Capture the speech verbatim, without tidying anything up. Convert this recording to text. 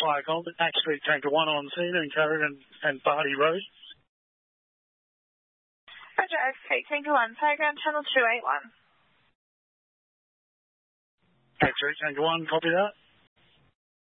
flag on, but actually Tanker one on scene and Karen and, and Barty Road. Roger, okay, Tanker one, Playground Channel two eight one. X-ray Tanker one, copy that.